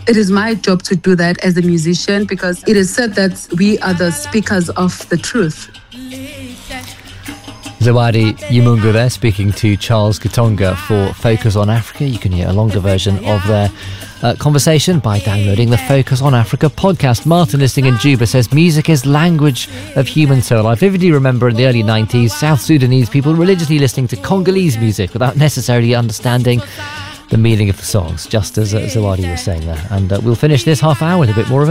It is my job to do that as a musician, because it is said that we are the speakers of the truth. Zawadi Yumungu there, speaking to Charles Gitonga for Focus on Africa. You can hear a longer version of their conversation by downloading the Focus on Africa podcast. Martin, listening in Juba, says music is language of human soul. I vividly remember in the early 90s, South Sudanese people religiously listening to Congolese music without necessarily understanding the meaning of the songs, just as Zawadi was saying there. And we'll finish this half hour with a bit more of